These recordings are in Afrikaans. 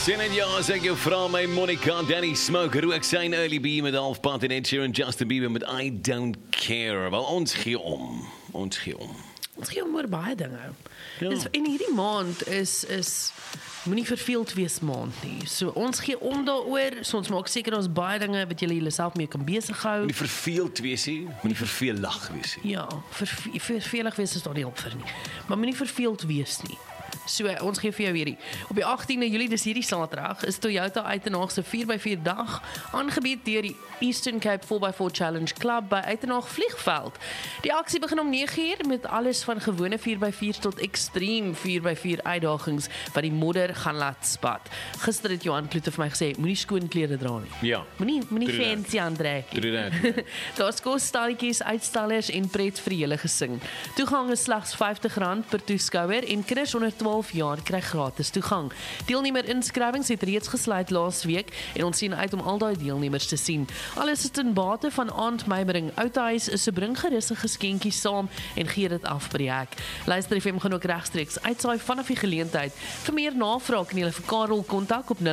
Sien net ja, as ek jou vra my Monica, Danny Smoke, rook sy Early B met halfpad en Ed Sheeran, Justin Bieber met I Don't Care. Wel, ons gee om. Ons gee om oor baie dinge. Ja. En hierdie maand is moenie verveeld wees maand nie. So ons gee om daaroor. So ons maak seker ons baie dinge wat julle self mee kan besig hou. Moenie verveeld wees nie, moenie verveelig wees nie. Ja, vervelig wees is daar nie op vir nie. Maar moenie verveeld wees nie. So, ons gee vir jou hierdie. Op die 18de Julie, dis hierdie Saterdag, is Toyota Uitenhaag se 4x4 dag aangebied deur die Eastern Cape 4x4 Challenge Club by Uitenhaag Vliegveld. Die aksie begin om 9:00 met alles van gewone 4x4 tot extreme 4x4 uitdagings wat die modder gaan laat spat. Gister het Johan Kloete vir my gesê, moenie skoon klere dra nie. Ja. Moenie fancy aantrek. Daar's kosstalletjies, uitstallers en pret vir die hele gesin. Toegang is slegs R50 per toeskouer en kinders onder 12 jaar kry gratis toegang. Deelnemer-inskrywings het reeds gesluit laasweek en ons sien uit om al daai deelnemers te sien. Alles is ten bate van Aand Meybring Oudhuis, so bring gerus 'n geskenkie saam en gee dit af by die hek. Luister FM gaan ook regstreeks uitsaai vanaf die geleentheid. Vir meer navraag kan julle vir Karel kontak op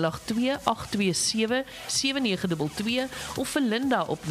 082-827-7922 of vir Linda op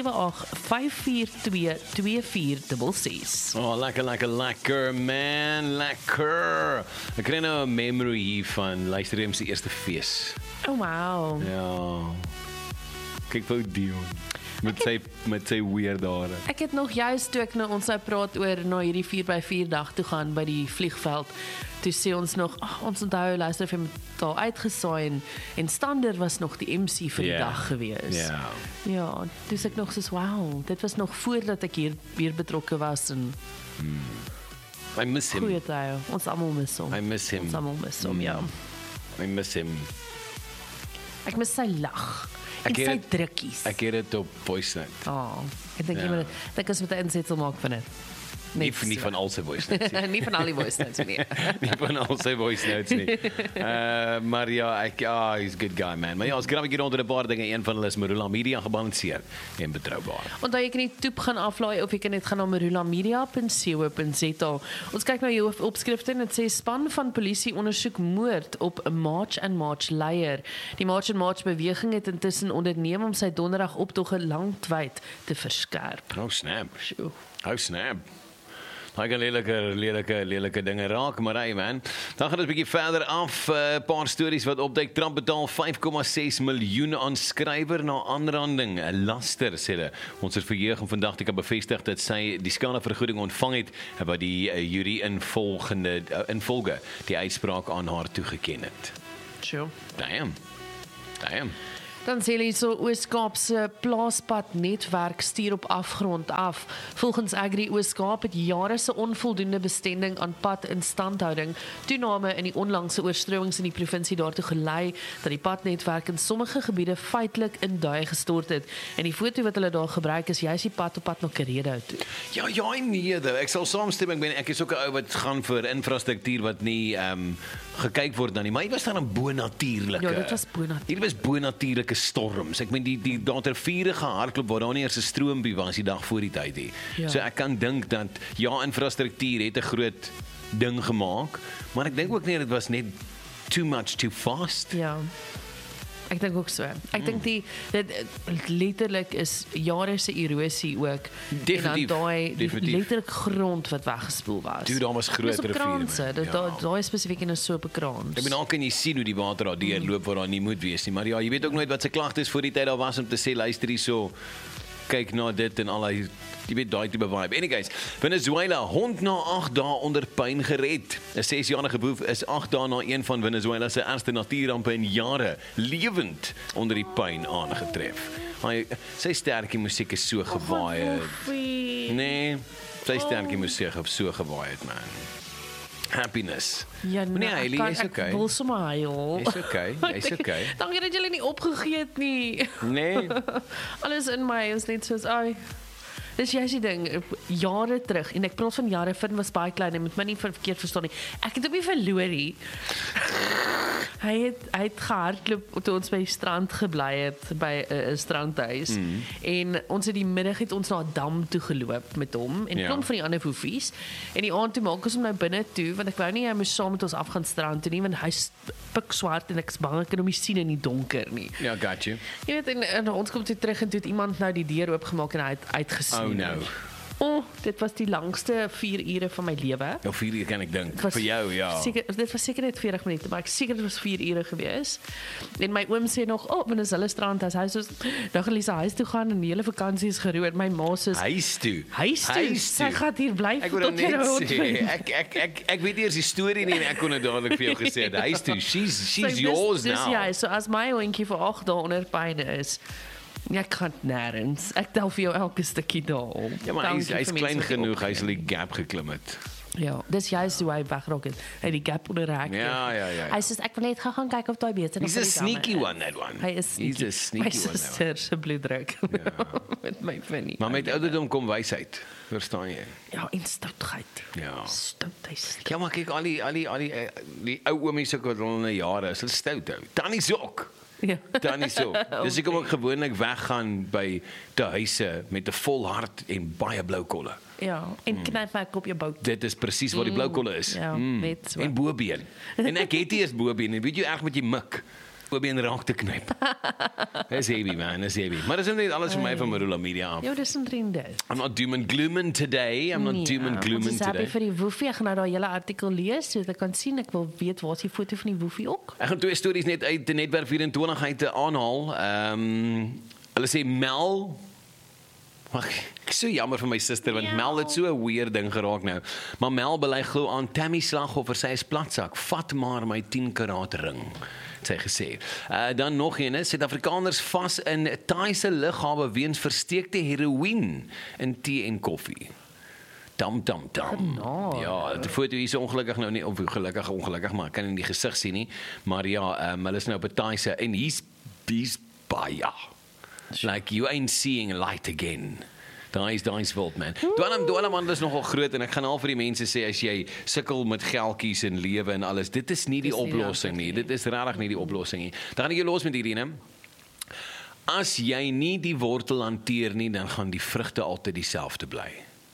078-542-2466. Oh, lekker man, lekker. Ek kry nou 'n memory hier van Luisteriem se eerste fees. Oh wow. Ja. Kyk vir Dion met sy weird hare. Ek het nog juist toe ek nou ons nou praat oor na hierdie 4x4 dag toe gaan by die vliegveld. Toe sê ons nog, ons onthou luister of hy daar uitgesaai en Stander was nog die MC vir die dag gewees. Ja, dus ek nog soos wow, dit was nog voordat ek hier weer betrokke was en I miss him. Goeie tyd. Ons almal mis hom. I miss him. Ons almal mis hom, ja. I miss him. Ek mis sy lag. En sy drukkies. Ek het dit op voice note. Ek dink jy moet dit as met 'n insetsel maak van dit. Nie van al sy voice notes nie. Nie van al die voice notes nie. Nie van al sy voice notes nie. Maar ja, he's a good guy man. Maar ja, ons graag hier onder 'n paar dinge. Een van hulle is Marula Media, gebalanseerd en betroubaar. Onthou jy kan die toep gaan aflaai of jy kan net gaan na marulamedia.co.za. Ons kyk nou hier opskrifte en dit sê span van polisie ondersoek moord op 'n March and March leier. Die March and March beweging het intussen onderneem om sy donderdag optogge landwyd te verskerp. Oh snap. Hy kan lelike dinge raak, maar hey man. Dan gaan ons 'n bietjie verder af. Paar stories wat opduik. Trump betaal 5,6 miljoen aan skrywer na aanranding. 'n Laster sê hulle. Ons het verheug om vandag te kan bevestig dat sy die skadevergoeding ontvang het wat die jury involge die uitspraak aan haar toegeken het. Sure. Damn. Dan sê hulle so Oos-Kaapse plaaspad netwerk stuur op afgrond af. Volgens Agri Oos-Kaap het jare se onvoldoende bestending aan padinstandhouding toename in die onlangse oorstromings in die provinsie daartoe gelei dat die padnetwerk in sommige gebiede feitelik in duie gestort het. En die foto wat hulle daar gebruik is juis die pad op pad na Karedo toe. Ja, nee, ek sal saamstem. Ek is ook 'n ou wat gaan vir infrastruktuur wat nie gekyk word dan nie, maar hier was dan 'n bonatuurlike. Ja, dit was bonatuurlik. Hier was bonatuurlike storms. Ek meen die daar ter vierde gehardloop waar daar nie eers 'n stroompie was die dag voor die tyd nie. Ja. So ek kan dink dat ja, infrastruktuur het 'n groot ding gemaak, maar ek dink ook nie dit was net too much too fast. Ja. Ek dink ook so. Ek dink dit letterlik is jare se erosie ook. Definitief. En dan daai letterlik grond wat weggespoel was. Toe daar was groot riviere. Daai spesifiek in 'n sopekraan. Ek bedoel, al kan jy sien hoe die water daar deurloop waar daar nie moet wees nie, maar ja, jy weet ook nooit wat se klagtes voor die tyd daar was om te sê luister hierso, kyk na dit en al die jy weet daai tipe vibe. Anyways, Venezuela hond na 8 dae onder pyn gered. 'n 6-jarige boef is 8 dae na een van Venezuela se ergste natuurrampe in jare lewend onder die pyn aangetref. Sy sterkie musiek is so gewaai. Nee, sy sterkie musiek het so gewaai het man. Happiness. Ja, nee, Hailey, is okay. Ek wil sommer huil. Is okay. Dankie dat julle nie opgegee het nie. Nee. Alles in my is net soos dis juist die ding, jare terug, en ek praat van jare, Finn was baie klein, en moet my nie verkeerd verstaan nie, ek het op nie verloor nie. Hy het gehardloop toe ons by die strand gebly het, by 'n strandhuis. En ons het die middag het ons na 'n dam toe geloop met hom en klomp van die ander woefies. En die aand toe maak ons hom nou binne toe, want ek wou nie hy moes saam met ons af gaan strand toe nie, want hy's pikswart en ek's bang ek kan hom nie sien in die donker nie. Ja, got you. Jy weet, en ons kom toe terug en toe het iemand nou die deur oopgemaak en hy het uitgesien. Oh no. Dit was die langste 4 ure van my lewe. Nou 4 uur kan ek dink, vir jou, ja. Dit was seker net 40 minute, maar ek seker dit was 4 ure gewees. En my oom sê nog, want is hulle strand, as hy soos, nou gaan Lisa huis toe gaan en die hele vakansie is geroer. My ma sê, Huis toe. Sy gaan hier bly Ek wil net sê, ek weet eers die storie nie en ek kon dit dadelik vir jou gesê het. Huis toe, she's yours now. Dus ja, so as my hondjie vir 8 dae onder pyn is, ek kan nêrens. Ek tel vir jou elke stukkie daar. Ja, maar hy's klein genoeg, hy sal die gap geklim het. Ja, dis juist hoe hy wegraak het. Hy die gap onder hek. Ja. Hy sê ek wil net gaan kyk of daai beter is. He's a sneaky one, that one. Hy is sneaky. He's a sneaky my sister se bloeddruk. Met my Vinnie. Maar met ouderdom kom wysheid, verstaan jy? Ja, en stoutheid. Ja. Stoutheid. Ja, maar kyk al die ou oomies ook wat al in jare is, hulle stout hou. Tannie ook. Ja. Dan is so. Dis ek kom ook gewoonlik weggaan by te huise met 'n vol hart en baie blou kolle. Ja, en knyp ek op jou bout. Dit is presies wat die blou kolle is. Ja, net so. En bobeen. En ek het nie eens bobeen nie. Weet jy erg met jy mik. Bobeen raak te knyp. Dis heavy man, dis heavy. Maar dis net alles vir my van Marula Media af. Ja, dis 'n trende. I'm not doom and glooming today. I'm not doom and glooming today. Ek is vir die woefie, ek gaan nou daai hele artikel lees sodat ek kan sien, ek wil weet waar is die foto van die woefie ook. Ek gaan 2 stories net uit die Netwerk 24 uit aanhaal. Hulle sê Mel ek is so jammer vir my suster want Mel het so 'n weird ding geraak nou. Maar Mel bely glo aan Tammy slagoffer, sy is platsak. Vat maar my 10 karaat ring. Sy gesê. Dan nog een, Suid-Afrikaners vas in Thaise lughawe weens versteekte heroïne in tee en koffie. Tam. Ja, die foto hier is ongelukkig nou nie, of ongelukkig, maar ek kan in die gesig sien nie. Maar ja, hulle is nou op 'n Thaise en he's baie. Like you ain't seeing light again. Daai's wild man. Dwelm is nogal groot en ek gaan al vir die mense sê as jy sukkel met geldjies en lewe en alles, dit is nie die oplossing nie. Dit is regtig nie die oplossing nie. Dan gaan ek jou los met hierdie, né? As jy nie die wortel hanteer nie, dan gaan die vrugte altyd dieselfde bly.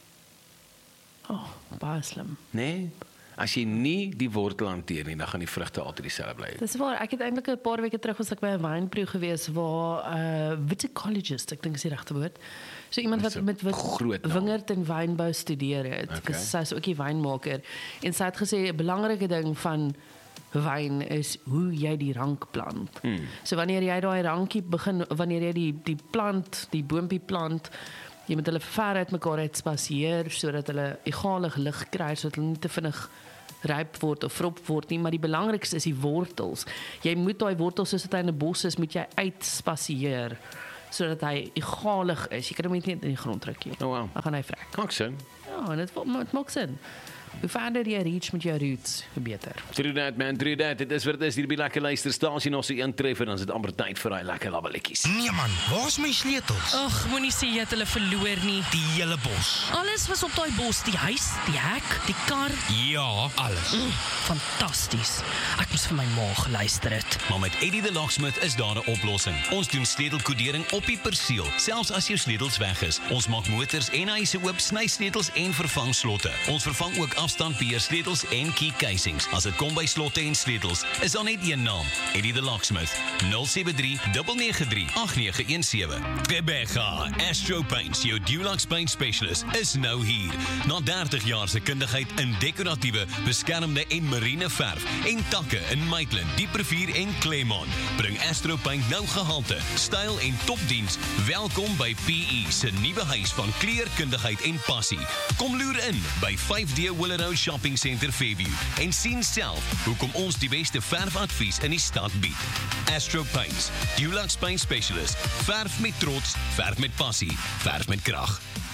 Baie slim. Nee? As jy nie die wortel hanteer nie, dan gaan die vrugte altyd dieselfde bly. Dis waar, ek het eintlik 'n paar weke terug was ek by 'n wynproe gewees waar viticologist, ek dink is die regte woord. So iemand wat met wingerd en wynbou studeer het. Okay. Sy is ook 'n wynmaker en sy het gesê 'n belangrike ding van wyn is hoe jy die rank plant. So wanneer jy daai rankie begin, wanneer jy die plant, die boompie plant, jy moet hulle ver uit mekaar uitspasieer sodat hulle egalig lig kry sodat hulle nie te vinnig ryp word of vrop word nie, maar die belangrikste is die wortels. Jy moet daai wortels soos dit in 'n bos is, moet jy uitspasieer sodat hy egalig is. Jy kan hom net in die grond druk nie. Oh wow. Dan gaan hy vrek. Maak sin. Ja, en dit maak sin. Hoe verder jy reach met jou roots, hoe beter. True that man, true that. Dit is wat dit is, hier by Lekker Luisterstasie nog so een treffer, dan is dit amper tyd vir daai lekker labbeletjies. Nee man, waar's my sleutels? Ag, moenie sê jy het hulle verloor nie. Die hele bos. Alles was op daai bos, die huis, die hek, die kar. Ja, alles. Fantasties. Ek moes vir my ma geluister het. Maar met Eddie the Locksmith is daar 'n oplossing. Ons doen sleutelkodering op die perseel, selfs as jou sleutels weg is. Ons maak motors en huise oop, sny sleutels en vervang slotte. Ons vervang ook afstandbeheer sleutels en key casings. As dit kom by slotte en sleutels, is daar net een naam: Eddie the Locksmith. 073 993 8917. Rebecca, Astro Paints, jou Dulux Paint Specialist, is nou hier. Na 30 jaar se kundigheid in dekoratiewe, beskermde en marine verf en takke in Maitland, Dieprivier en Claremont, bring Astro Paint nou gehalte, styl en topdiens. Welkom by PE se nuwe huis van kleurkundigheid en passie. Kom loer in by 5D Willow Shopping Center Fairview en sien self hoekom ons die beste verfadvies in die stad bied. Astro Paints, Dulux Paint Specialist. Verf met trots, verf met passie, verf met krag.